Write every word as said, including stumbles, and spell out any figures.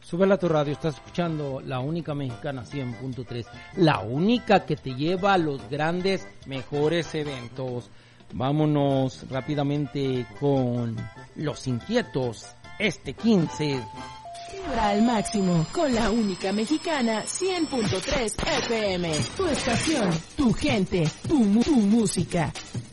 Súbela a tu radio, estás escuchando La Única Mexicana cien punto tres, la única que te lleva a los grandes, mejores eventos. Vámonos rápidamente con Los Inquietos, este quince. Vibra al máximo con La Única Mexicana cien punto tres F M. Tu estación, tu gente, tu, tu música.